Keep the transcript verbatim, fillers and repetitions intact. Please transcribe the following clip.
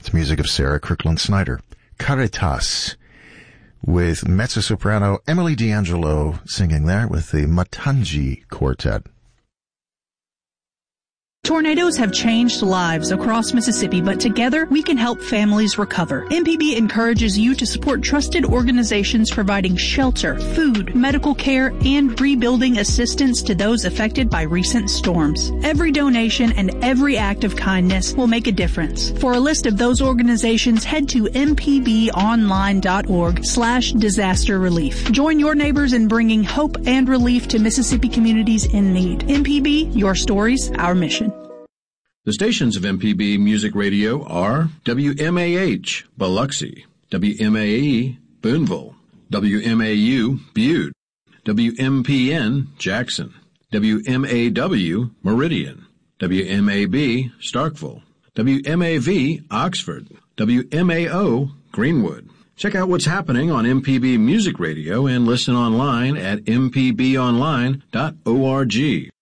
It's music of Sarah Kirkland Snyder. Caritas, with mezzo-soprano Emily D'Angelo singing there with the Matangi Quartet. Tornadoes have changed lives across Mississippi, but together we can help families recover. M P B encourages you to support trusted organizations providing shelter, food, medical care, and rebuilding assistance to those affected by recent storms. Every donation and every act of kindness will make a difference. For a list of those organizations, head to mpbonline.org slash disaster relief. Join your neighbors in bringing hope and relief to Mississippi communities in need. M P B, your stories, our mission. The stations of M P B Music Radio are W M A H, Biloxi, W M A E, Boonville, W M A U, Butte, W M P N, Jackson, W M A W, Meridian, W M A B, Starkville, W M A V, Oxford, W M A O, Greenwood. Check out what's happening on M P B Music Radio and listen online at m p b online dot org.